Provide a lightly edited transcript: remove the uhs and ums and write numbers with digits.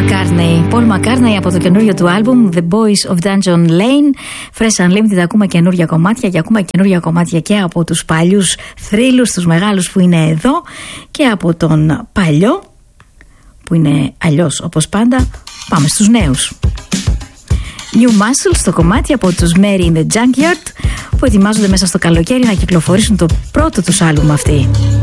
Paul McCartney από το καινούριο του άλμπουμ The Boys of Dungeon Lane. Fresh Unlimited, ακούμε καινούργια κομμάτια και ακούμε καινούργια κομμάτια και από τους παλιούς θρύλους, τους μεγάλους που είναι εδώ, και από τον παλιό που είναι αλλιώς όπως πάντα. Πάμε στους νέους. New Muscles, το κομμάτι από τους Mary in the Junkyard, που ετοιμάζονται μέσα στο καλοκαίρι να κυκλοφορήσουν το πρώτο τους άλμπουμ αυτοί.